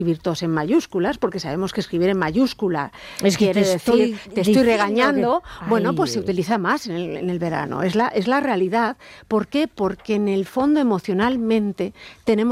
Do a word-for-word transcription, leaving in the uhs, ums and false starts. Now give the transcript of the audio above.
escribir todos en mayúsculas, porque sabemos que escribir en mayúscula es que quiere te decir, estoy te estoy regañando, que... bueno, pues se utiliza más en el, en el verano. Es la, es la realidad. ¿Por qué? Porque en el fondo emocionalmente tenemos